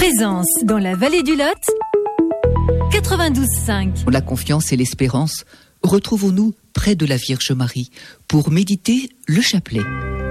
Présence dans la vallée du Lot, 92.5. La confiance et l'espérance, retrouvons-nous près de la Vierge Marie pour méditer le chapelet.